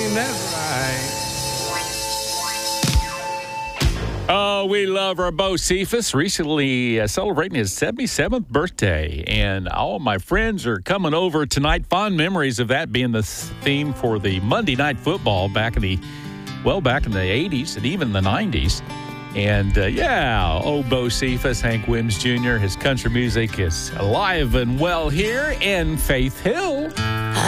that's right. Oh, we love our Bo Cephas, recently celebrating his 77th birthday. And all my friends are coming over tonight. Fond memories of that being the theme for the Monday Night Football back in the 80s and even the 90s. And, Bo Cephas, Hank Wims Jr., his country music is alive and well here. And Faith Hill